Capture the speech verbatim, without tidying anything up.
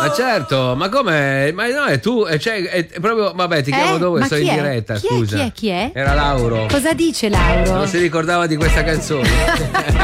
Ma certo, ma come? Ma no, è tu, è, cioè, è proprio, vabbè, ti chiamo Eh? dove? Ma Sto chi in è? diretta, Chi è? scusa. Chi è? Chi è? Era Lauro. Cosa dice Lauro? Non si ricordava di questa canzone.